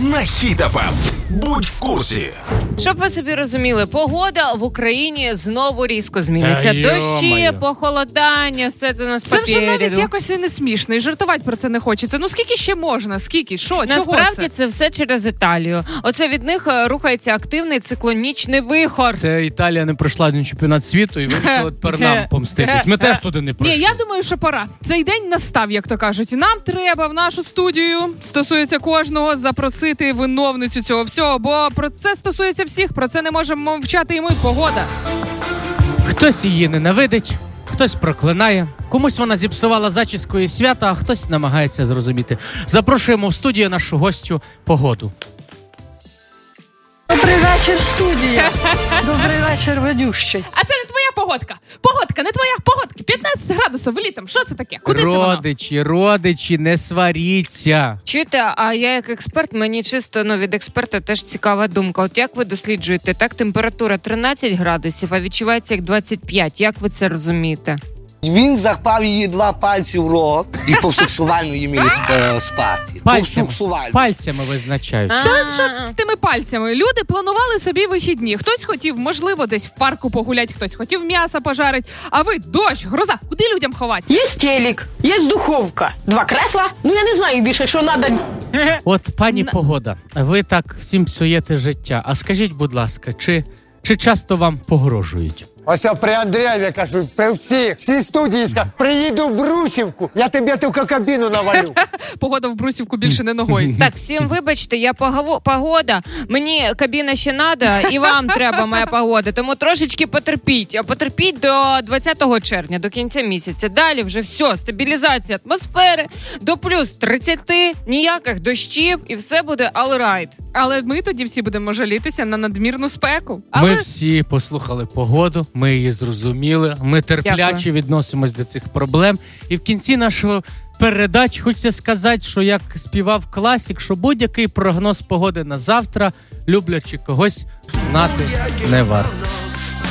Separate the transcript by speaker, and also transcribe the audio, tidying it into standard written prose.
Speaker 1: на Хіт FM. Будь в курсі.
Speaker 2: Щоб ви собі розуміли, погода в Україні знову різко зміниться.
Speaker 3: Та
Speaker 2: Дощі,
Speaker 3: йо-моє.
Speaker 2: похолодання, все це нас
Speaker 4: Це вже навіть
Speaker 2: попереду.
Speaker 4: якось і не смішно, і жартувати про це не хочеться. Ну скільки ще можна? Скільки? Що? Чого
Speaker 2: Насправді це все через Італію. Оце від них рухається активний циклонічний вихор.
Speaker 3: Це Італія не пройшла на чемпіонат світу і вирішила тепер нам помститись. Ми теж туди не пройшли.
Speaker 4: Ні, я думаю, що пора. Цей день настав, як то кажуть. Нам треба в нашу студію, стосується кожного, запросити виновницю цього всього, бо про це стосується всіх, про це не можемо мовчати і ми. Погода.
Speaker 3: Хтось її ненавидить, хтось проклинає, комусь вона зіпсувала зачіску і свято, а хтось намагається зрозуміти. Запрошуємо в студію нашу гостю Погоду.
Speaker 5: Добрий вечір, студія. Добрий вечір, ведущий.
Speaker 4: А це не твоя погодка. Погодка, не твоя погодка. 15 градусів літом. Що це таке? Куди це воно?
Speaker 3: Родичі, не сваріться.
Speaker 2: Чуєте, а я як експерт, мені чисто від експерта теж цікава думка. От як ви досліджуєте? Так, температура 13 градусів, а відчувається як 25. Як ви це розумієте?
Speaker 6: Він запав її 2 пальці в рот і повсексуально їм спати. Повсексуально.
Speaker 3: Пальцями визначають.
Speaker 4: Що з тими пальцями? Люди планували собі вихідні. Хтось хотів, можливо, десь в парку погуляти, хтось хотів м'ясо пожарити. А ви, дощ, гроза, куди людям ховатися?
Speaker 5: Є телек, є духовка, 2 кресла. Ну я не знаю більше, що треба.
Speaker 3: От, пані Погода, ви так всім псуєте життя. А скажіть, будь ласка, чи часто вам погрожують?
Speaker 7: Ось при Андрієві, кажу, при всі студії, приїду в Брусівку, я тобі тільки кабіну навалю.
Speaker 4: Погода в Брусівку більше не ногою.
Speaker 2: Так, всім вибачте, я погода, мені кабіна ще надо, і вам треба моя погода, тому трошечки потерпіть. А потерпіть до 20 червня, до кінця місяця. Далі вже все, стабілізація атмосфери, до плюс 30, ніяких дощів, і все буде all right.
Speaker 4: Але ми тоді всі будемо жалітися на надмірну спеку.
Speaker 3: Ми всі послухали Погоду, ми її зрозуміли, ми терпляче відносимось до цих проблем. І в кінці нашого передачі хочеться сказати, що як співав класик, що будь-який прогноз погоди на завтра, люблячи когось, знати не варто.